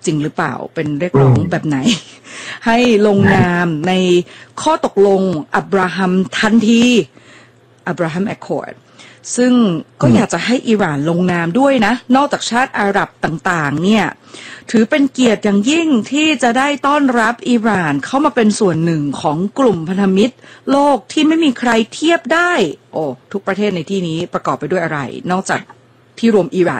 จริงหรือเปล่าเป็นเรียกร้องแบบไหนให้ลงนามในข้อตกลงอับราฮัมทันทีอับราฮัมแอคคอร์ดซึ่งก็อยากจะให้อิหร่านลงนามด้วยนะนอกจากชาติอาหรับต่างๆเนี่ยถือเป็นเกียรติอย่างยิ่งที่จะได้ต้อนรับอิหร่านเข้ามาเป็นส่วนหนึ่งของกลุ่มพันธมิตรโลกที่ไม่มีใครเทียบได้ทุกประเทศในที่นี้ประกอบไปด้วยอะไรนอกจากที่รวมอิหร่าน